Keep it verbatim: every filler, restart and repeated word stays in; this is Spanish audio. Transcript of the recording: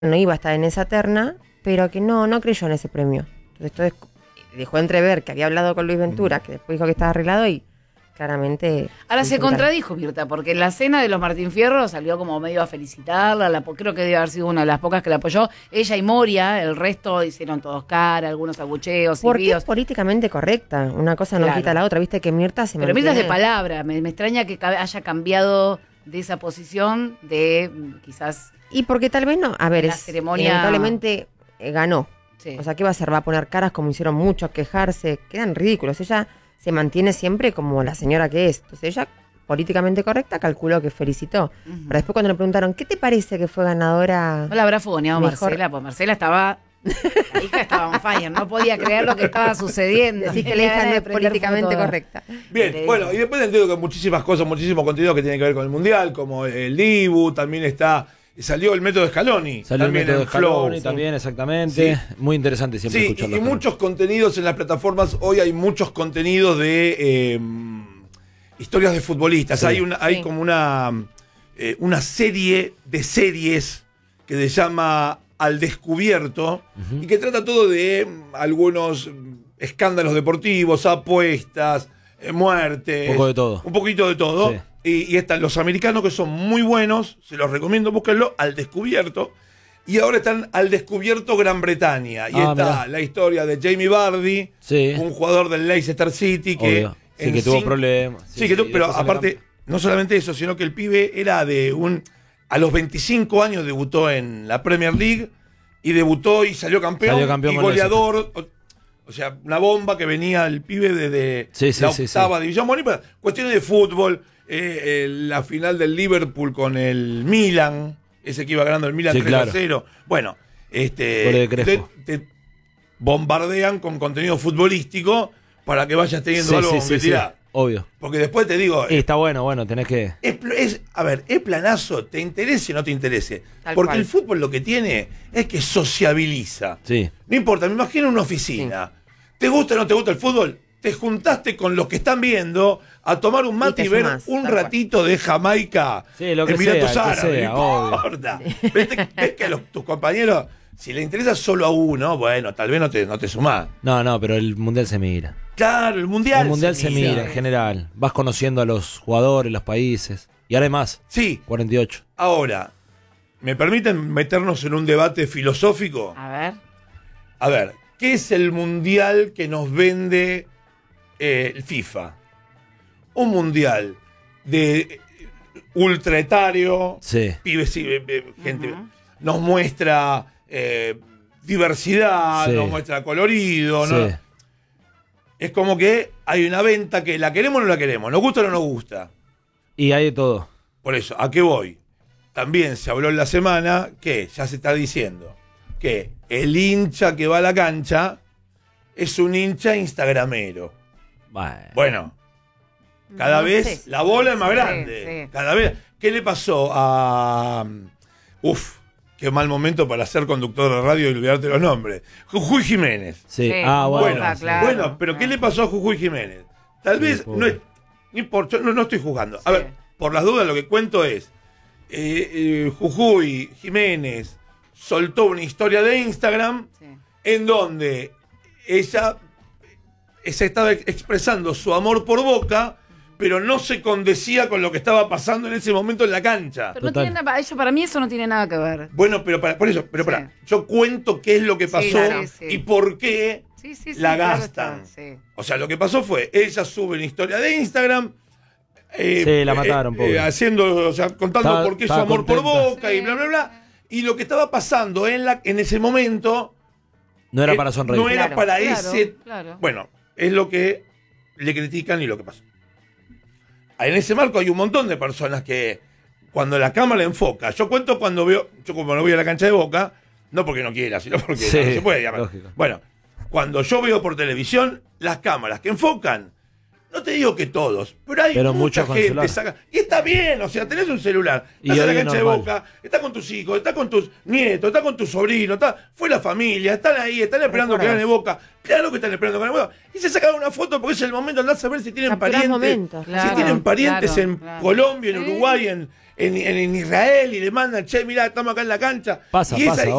no iba a estar en esa terna, pero que no, no creyó en ese premio. Entonces dejó entrever que había hablado con Luis Ventura, que después dijo que estaba arreglado y claramente... Ahora se contradijo, Mirta, porque en la cena de los Martín Fierro salió como medio a felicitarla, la, creo que debe haber sido una de las pocas que la apoyó, ella y Moria, el resto hicieron todos cara, algunos abucheos, porque silbidos. Es políticamente correcta, una cosa no Claro. quita la otra, viste que Mirta se Pero mantiene... Mirta es de palabra, me, me extraña que haya cambiado de esa posición de quizás... Y porque tal vez no, a ver, la es, ceremonia... inevitablemente eh, ganó. Sí. O sea, ¿qué va a hacer? Va a poner caras como hicieron muchos, quejarse, quedan ridículos. Ella se mantiene siempre como la señora que es. Entonces ella, políticamente correcta, calculó que felicitó. Uh-huh. Pero después cuando le preguntaron, ¿qué te parece que fue ganadora? No la habrá fogoneado mejor? Marcela, pues Marcela estaba... La hija estaba on fire, no podía creer lo que estaba sucediendo. Así que la hija no es políticamente correcta. Bien, bueno, y después entiendo que muchísimas cosas, muchísimo contenido que tiene que ver con el Mundial, como el Dibu, también está... Salió el método Scaloni. Salió también el método en Flow. Scaloni también, exactamente. Sí. Muy interesante siempre sí, escucharlo. Y, y muchos contenidos en las plataformas. Hoy hay muchos contenidos de eh, historias de futbolistas. Sí. Hay, una, hay Sí. como una, eh, una serie de series que se llama Al Descubierto, uh-huh. y que trata todo de mm, algunos escándalos deportivos, apuestas, eh, muertes. Un poco de todo. Un poquito de todo. Sí. Y, y están los americanos que son muy buenos, se los recomiendo, búsquenlo, Al Descubierto. Y ahora están Al Descubierto Gran Bretaña. Y ah, está mirá. La historia de Jamie Vardy, sí. un jugador del Leicester City que... Sí, que tuvo cinco... problemas. Sí, sí, que tu... pero aparte, no solamente eso, sino que el pibe era de un... A los veinticinco años debutó en la Premier League y debutó y salió campeón, salió campeón y goleador... O, o sea, una bomba que venía el pibe desde sí, sí, la sí, octava sí. división. Bueno, cuestiones de fútbol... Eh, eh, la final del Liverpool con el Milan, ese que iba ganando el Milan sí, tres a cero. Claro. Bueno, este te, te bombardean con contenido futbolístico para que vayas teniendo sí, algo sí, con que sí, tirar. Sí, obvio. Porque después te digo... Y está bueno, bueno, tenés que... Es, es, a ver, es planazo, te interese o no te interese. Tal porque cual. El fútbol lo que tiene es que sociabiliza. Sí. No importa, me imagino una oficina. Sí. ¿Te gusta o no te gusta el fútbol? Te juntaste con los que están viendo a tomar un mate y, y ver sumás, un ratito cual. de Jamaica, sí, lo que Emiratos sea, Árabes, sea, no importa. Sí. ¿Ves, ves que a los, tus compañeros, si le interesa solo a uno, bueno, tal vez no te, no te sumás. No, no, pero el Mundial se mira. Claro, el Mundial El Mundial se, se mira, mira en general. Vas conociendo a los jugadores, los países. Y además, sí. cuarenta y ocho. Ahora, ¿me permiten meternos en un debate filosófico? A ver. A ver, ¿qué es el Mundial que nos vende... Eh, el FIFA? Un mundial de ultraetario, sí. pibes, eh, gente, uh-huh. nos muestra eh, diversidad, sí. nos muestra colorido, sí. ¿no? Es como que hay una venta que la queremos o no la queremos, nos gusta o no nos gusta. Y hay de todo. Por eso, ¿a qué voy? También se habló en la semana que ya se está diciendo que el hincha que va a la cancha es un hincha instagramero. Bueno, bueno cada no vez sé. La bola es más grande. Sí, sí. Cada vez. ¿Qué le pasó a... Uf, qué mal momento para ser conductor de radio y olvidarte los nombres. Jujuy Jiménez. Sí. sí. Ah, bueno. Bueno, claro, bueno pero claro. ¿Qué le pasó a Jujuy Jiménez? Tal sí, vez, no, es, ni por, yo no, no estoy juzgando. A sí. ver, por las dudas lo que cuento es, eh, eh, Jujuy Jiménez soltó una historia de Instagram sí. en donde ella... se estaba expresando su amor por Boca, pero no se condecía con lo que estaba pasando en ese momento en la cancha. Pero no tiene nada, eso, para mí eso no tiene nada que ver. Bueno, pero para, por eso, pero sí. para, yo cuento qué es lo que pasó sí, claro, sí. y por qué sí, sí, la sí, gastan. Claro sí. O sea, lo que pasó fue, ella sube una historia de Instagram, eh, sí, la mataron, eh, eh, haciendo, o sea, contando estaba, por qué su amor contenta. por Boca sí. y bla, bla, bla. Y lo que estaba pasando en, la, en ese momento... No era para sonreír. No era claro, para claro, ese... Claro. Bueno, es lo que le critican y lo que pasó. En ese marco hay un montón de personas que cuando la cámara enfoca, yo cuento cuando veo, yo como no voy a la cancha de Boca, no porque no quiera, sino porque sí, no se puede llamar. Lógico. Bueno, cuando yo veo por televisión, las cámaras que enfocan, no te digo que todos, pero hay pero mucha gente saca, y está bien, o sea, tenés un celular, estás en la cancha de Boca, estás con tus hijos, estás con tus nietos, estás con tus sobrinos, está, fue la familia, están ahí, están esperando que gane Boca, claro que están esperando que gane Boca, y se sacan una foto porque es el momento de andar a saber si tienen Capturás parientes, momentos, si claro, tienen parientes claro, en claro. Colombia, en Sí. Uruguay, en, en, en- en Israel y le mandan, che, mirá, estamos acá en la cancha. Pasa, y esa- pasa,